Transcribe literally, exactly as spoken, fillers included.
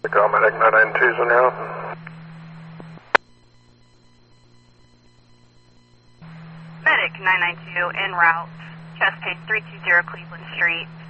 Call Medic nine nine two is en route. Medic nine nine two en route. Chest case three two zero Cleveland Street.